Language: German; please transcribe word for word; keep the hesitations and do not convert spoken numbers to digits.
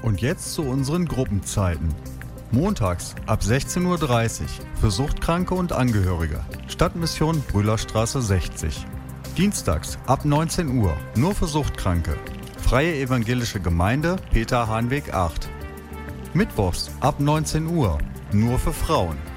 Und jetzt zu unseren Gruppenzeiten. Montags ab sechzehn Uhr dreißig für Suchtkranke und Angehörige. Stadtmission Brühlerstraße sechzig. Dienstags ab neunzehn Uhr nur für Suchtkranke. Freie Evangelische Gemeinde Peter Hahnweg acht. Mittwochs ab neunzehn Uhr nur für Frauen.